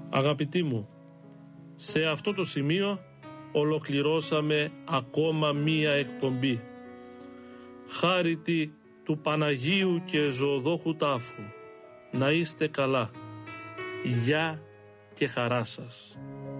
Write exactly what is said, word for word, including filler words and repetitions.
Αγαπητοί μου, σε αυτό το σημείο ολοκληρώσαμε ακόμα μία εκπομπή. Χάρητη του Παναγίου και Ζωοδόχου Τάφου. Να είστε καλά. Γεια και χαρά σας.